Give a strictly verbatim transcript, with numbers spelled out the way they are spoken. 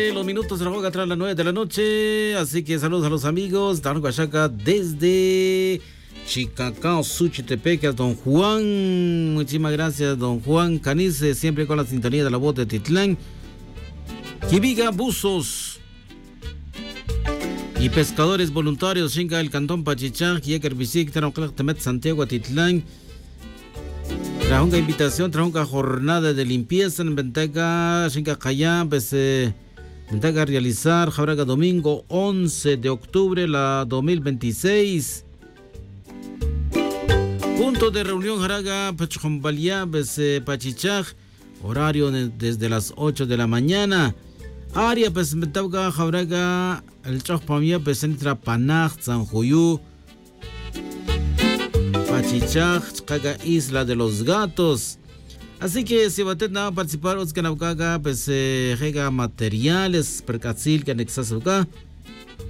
Los minutos se la juega atrás las nueve de la noche, así que saludos a los amigos. Dan Huachaca desde Chicacao, Suchitepeque, a don Juan. Muchísimas gracias, don Juan Canice, siempre con la sintonía de la voz de Titlán. Quibiga, buzos y pescadores voluntarios, Xinca, el Cantón Pachichán, Yeker Bisic, Temet, Santiago, Titlán. Trajo una invitación, trajo una jornada de limpieza en Ventaga, Xinca, Cayán, pues. Eh, Ventaga realizar Jabraga domingo once de octubre la dos mil veintiséis. Punto de reunión Jaraga Pachombalia Pachichaj. Horario desde las ocho de la mañana. Área pues Ventaga Jabraga el Chojpamia pues entra Panaj San Juyu. Pachichaj Caga Isla de los Gatos. Así que si usted no va a participar, os que no haga, pues, eh, materiales, percatil, que anexas acá.